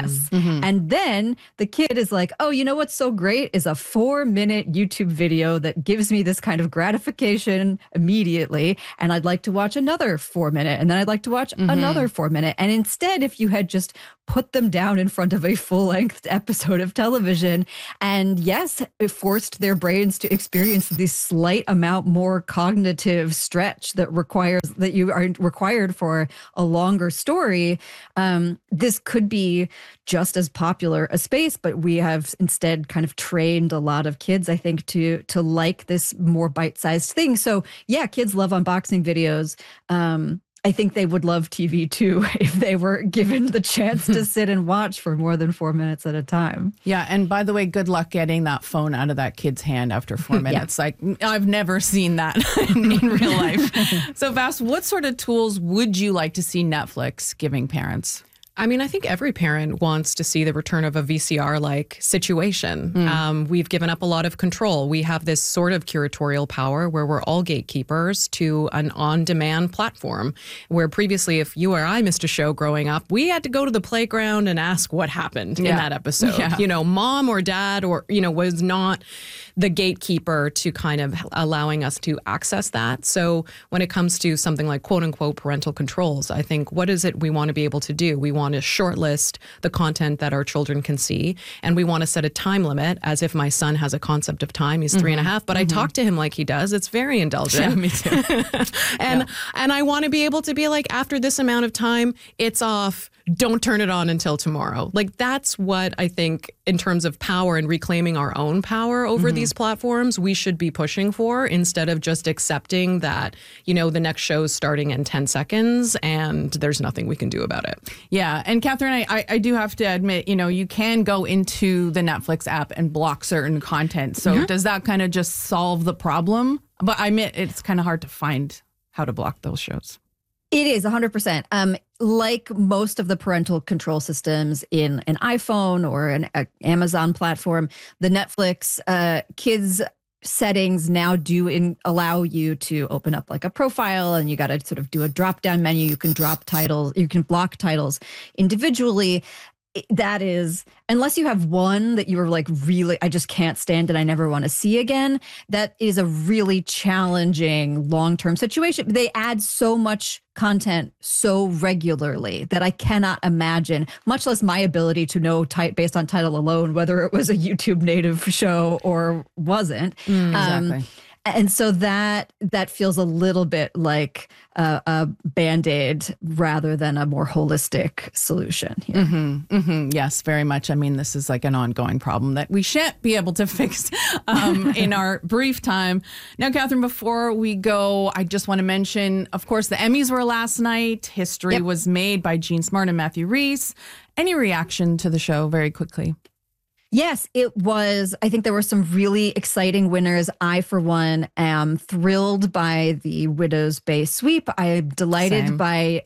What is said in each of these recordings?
yes. And then the kid is like, oh, you know what's so great is a 4-minute YouTube video that gives me this kind of gratification immediately. And I'd like to watch another 4-minute, and then I'd like to watch another 4-minute. And instead, if you had just put them down in front of a full-length episode of television, and yes, it forced their brains to experience this slight amount more cognitive stretch that you are required for a longer story, this could be just as popular a space, but we have instead kind of trained a lot of kids, I think, to like this more bite-sized thing. So yeah, kids love unboxing videos. I think they would love TV too if they were given the chance to sit and watch for more than 4 minutes at a time. Yeah. And by the way, good luck getting that phone out of that kid's hand after 4 minutes. Like, I've never seen that in real life. So, Vas, what sort of tools would you like to see Netflix giving parents? I mean, I think every parent wants to see the return of a VCR-like situation. We've given up a lot of control. We have this sort of curatorial power where we're all gatekeepers to an on-demand platform, where previously, if you or I missed a show growing up, we had to go to the playground and ask what happened in that episode. Yeah. You know, mom or dad was not the gatekeeper to kind of allowing us to access that. So when it comes to something like quote-unquote parental controls, I think, what is it we want to be able to do? We want to shortlist the content that our children can see, and we want to set a time limit, as if my son has a concept of time. He's 3.5, but I talk to him like he does. It's very indulgent. Yeah, me too. And I want to be able to be like, after this amount of time, it's off. Don't turn it on until tomorrow. Like, that's what I think, in terms of power and reclaiming our own power over these platforms, we should be pushing for, instead of just accepting that, the next show's starting in 10 seconds and there's nothing we can do about it. Yeah. And Catherine, I do have to admit, you can go into the Netflix app and block certain content. So does that kind of just solve the problem? But I admit it's kind of hard to find how to block those shows. It is 100%. Like most of the parental control systems in an iPhone or an Amazon platform, the Netflix kids settings now do allow you to open up like a profile, and you got to sort of do a drop down menu. You can drop titles, you can block titles individually. That is, unless you have one that you were like, really, I just can't stand and I never want to see again, that is a really challenging long-term situation. They add so much content so regularly that I cannot imagine, much less my ability to know based on title alone, whether it was a YouTube native show or wasn't. Exactly. And so that feels a little bit like a Band-Aid rather than a more holistic solution here. Yes, very much. I mean, this is like an ongoing problem that we shan't be able to fix in our brief time. Now, Catherine, before we go, I just want to mention, of course, the Emmys were last night. History was made by Jean Smart and Matthew Rhys. Any reaction to the show very quickly? Yes, it was. I think there were some really exciting winners. I, for one, am thrilled by the Widows Bay sweep. I'm delighted by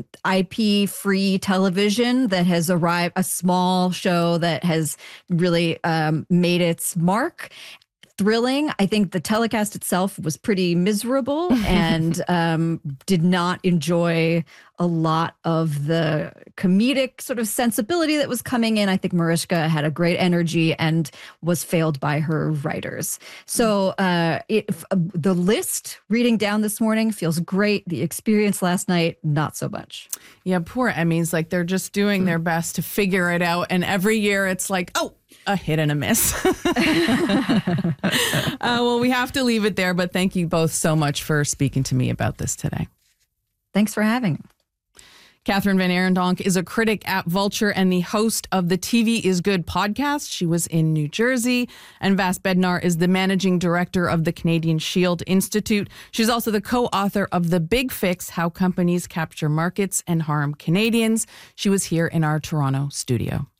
IP-free television that has arrived, a small show that has really made its mark. Thrilling. I think the telecast itself was pretty miserable and did not enjoy a lot of the comedic sort of sensibility that was coming in. I think Mariska had a great energy and was failed by her writers. So the list reading down this morning feels great. The experience last night, not so much. Yeah, poor Emmys. Like, they're just doing their best to figure it out. And every year it's like, oh, a hit and a miss. Well, we have to leave it there, but thank you both so much for speaking to me about this today. Thanks for having me. Catherine Van Arendonk is a critic at Vulture and the host of the TV is Good podcast. She was in New Jersey. And Vas Bednar is the managing director of the Canadian Shield Institute. She's also the co-author of The Big Fix, How Companies Capture Markets and Harm Canadians. She was here in our Toronto studio.